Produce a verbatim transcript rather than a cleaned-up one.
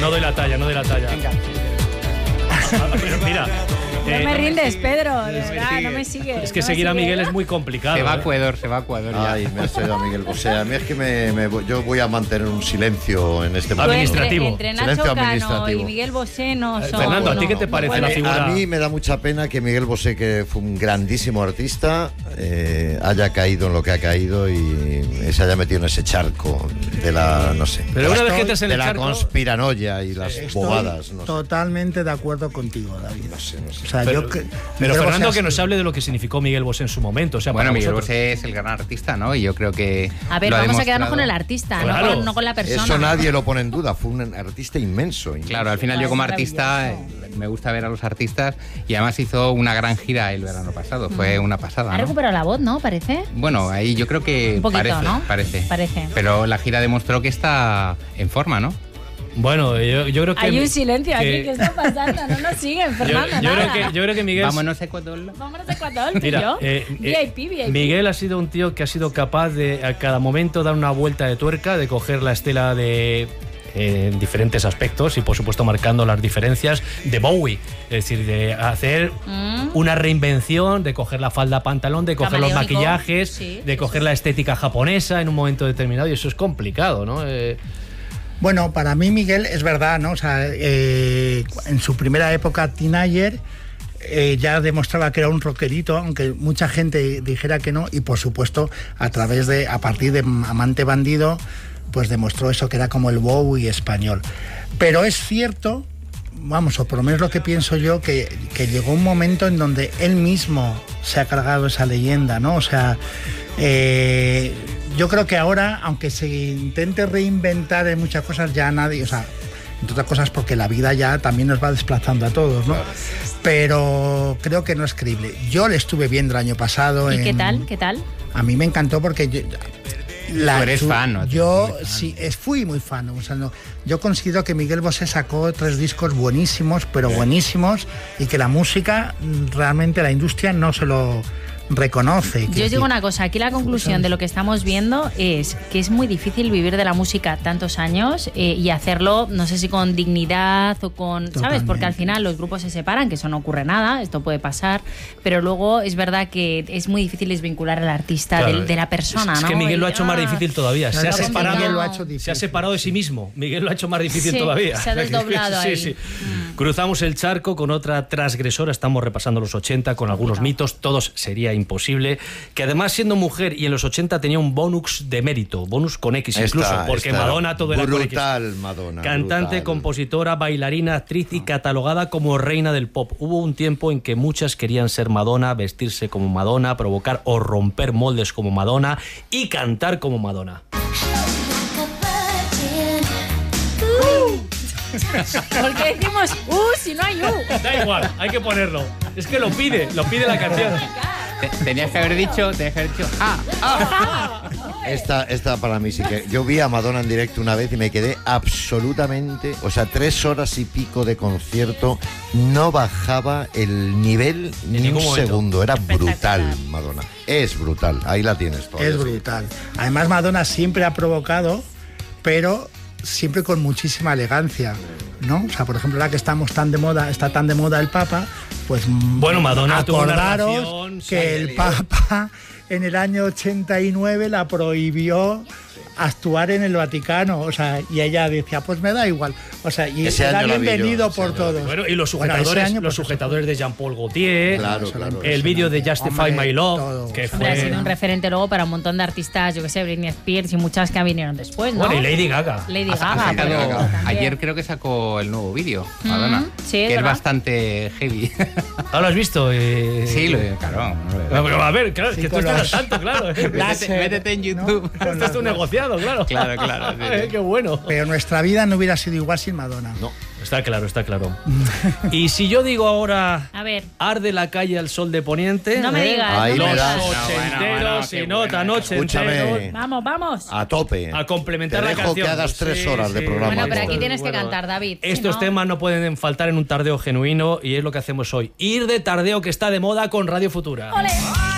no doy la talla, no doy la talla. Venga. Pero mira... No eh, me rindes, Pedro, de verdad, no me sigues. Es que no me seguir a sigues. Miguel es muy complicado. Se va a ¿eh? Ecuador, se va a Ecuador ya. Ay, me has traído a Miguel Bosé. A mí es que me, me, yo voy a mantener un silencio en este Tú momento. Administrativo. Entre, entre Silencio Nacho Cano administrativo. y Miguel Bosé no son... Fernando, ¿a ti qué te no, parece bueno, la figura? A mí me da mucha pena que Miguel Bosé, que fue un grandísimo artista, eh, haya caído en lo que ha caído y se haya metido en ese charco de la, no sé, Pero de una la, vez que entras en de el la charco... conspiranoia y las Estoy bobadas. No sé. totalmente de acuerdo contigo, David. No sé, no sé. O sea, Pero, yo que, pero Miguel Fernando, Bosé que ha nos sido- hable de lo que significó Miguel Bosé en su momento. O sea, Bueno, para Miguel vosotros. Bosé es el gran artista, ¿no? Y yo creo que. A ver, lo ha vamos a quedarnos demostrado. con el artista, Claro. no, con, no con la persona. Eso nadie lo pone en duda. Fue un artista inmenso. inmenso. Claro, al final yo como artista eh, me gusta ver a los artistas y además hizo una gran gira el verano pasado. Fue una pasada, Ha ¿no? recuperado la voz, ¿no? Parece. Bueno, ahí yo creo que Un poquito, parece, ¿no? parece. Parece. Pero la gira demostró que está en forma, ¿no? Bueno, yo, yo creo que... Hay un silencio que- aquí, ¿qué está pasando? No nos siguen, Yo, Fernando, yo creo nada. que, yo creo que Miguel... Vámonos a Ecuador. Vámonos a Ecuador, tú y Mira, yo. eh, eh, V I P, V I P. Miguel ha sido un tío que ha sido capaz de a cada momento dar una vuelta de tuerca, de coger la estela de eh, en diferentes aspectos y por supuesto marcando las diferencias de Bowie, es decir, de hacer Mm. una reinvención, de coger la falda pantalón, de coger los Camaleónico, maquillajes, sí, de sí, coger sí. la estética japonesa en un momento determinado y eso es complicado, ¿no? Eh, Bueno, para mí Miguel es verdad, ¿no? O sea, eh, en su primera época teenager eh, ya demostraba que era un rockerito, aunque mucha gente dijera que no, y por supuesto a través de, a partir de Amante Bandido, pues demostró eso que era como el Bowie español. Pero es cierto, vamos, o por lo menos lo que pienso yo, que, que llegó un momento en donde él mismo se ha cargado esa leyenda, ¿no? O sea, eh, yo creo que ahora, aunque se intente reinventar en muchas cosas, ya nadie, o sea, entre otras cosas porque la vida ya también nos va desplazando a todos, ¿no? Pero creo que no es creíble. Yo le estuve viendo el año pasado. ¿Y en- qué tal? ¿Qué tal? A mí me encantó porque yo, la- Tú eres su- fan, ¿no? Yo Muy fan. sí, es- fui muy fan. O sea, no, yo considero que Miguel Bosé sacó tres discos buenísimos, pero buenísimos, y que la música, mm, realmente la industria no se lo reconoce. Yo Quiero os digo decir, una cosa, aquí la conclusión de lo que estamos viendo es que es muy difícil vivir de la música tantos años eh, y hacerlo, no sé si con dignidad o con, ¿sabes? Totalmente. Porque al final los grupos se separan, que eso no ocurre nada, esto puede pasar, pero luego es verdad que es muy difícil desvincular al artista Claro, del- de, la persona, es ¿no? que Miguel El- lo ha hecho más ah, difícil todavía. Se ha, Claro, es que separado, Miguel lo ha hecho se ha difícil. separado de sí mismo. Miguel lo ha hecho más difícil Sí, todavía. se ha desdoblado sí, ahí. sí. Cruzamos el charco con otra transgresora. Estamos repasando los ochenta con algunos mitos. Todos sería imposible. Que además, siendo mujer y en los ochenta tenía un bonus de mérito. Bonus con X incluso. Esta- porque esta Madonna todo era con X. brutal, Madonna. Cantante, brutal. compositora, bailarina, actriz y catalogada como reina del pop. Hubo un tiempo en que muchas querían ser Madonna, vestirse como Madonna, provocar o romper moldes como Madonna y cantar como Madonna. ¿Por qué decimos uh si no hay uh? Da igual, hay que ponerlo. Es que lo pide, lo pide la canción. Te- Tenías que haber dicho, tenías que haber dicho, ah, ah. Esta, esta para mí sí que... Yo vi a Madonna en directo una vez y me quedé absolutamente... O sea, tres horas y pico de concierto, no bajaba el nivel ni ningún un momento. segundo. Era Espectacular. brutal, Madonna. Es brutal, ahí la tienes todavía. es brutal. Además, Madonna siempre ha provocado, pero siempre con muchísima elegancia, ¿no? O sea, por ejemplo, la que estamos tan de moda, está tan de moda el Papa, pues Bueno, Madonna tuvo una acordaros relación, que sí, el lío. Papa en el año ochenta y nueve la prohibió actuar en el Vaticano, o sea, y ella decía, pues me da igual, o sea, y Ese era año la vi yo, bienvenido ese por año la vi. todos. Bueno, y los Bueno, ese sujetadores, año, los pues, sujetadores de Jean-Paul Gaultier, Claro, claro. el vídeo de Justify Hombre, My Love, todo. que Hombre, ha fue... sido un referente luego para un montón de artistas, yo que sé, Britney Spears y muchas que vinieron después, ¿no? Bueno, y Lady Gaga. Lady Ha Gaga, sacado- pero también. ayer creo que sacó el nuevo vídeo, Madonna, sí, es que es verdad. bastante heavy. ¿Ah, lo has visto? Eh... Sí, lo, claro. Ah, pero a ver, claro, es Sí, que tú con estás los- al tanto, claro. Métete, Láser, métete en ¿no? YouTube. Esto es un negociado, claro. Claro, claro, sí, Eh, sí. Qué bueno. Pero nuestra vida no hubiera sido igual sin Madonna. No. Está claro, está claro. Y si yo digo ahora, A ver, arde la calle al sol de poniente. no me ¿eh? digas, Ahí no me me das. digas. No, bueno, Ochenteros bueno, y qué nota bueno, noche Escúchame. Vamos, vamos. A tope. A complementar Te la dejo canción. que hagas tres horas de programa. Bueno, pero Vamos. aquí tienes que Bueno, cantar, David. Si Estos no- temas no pueden faltar en un tardeo genuino y es lo que hacemos hoy. Ir de tardeo que está de moda con Radio Futura. ¡Ole!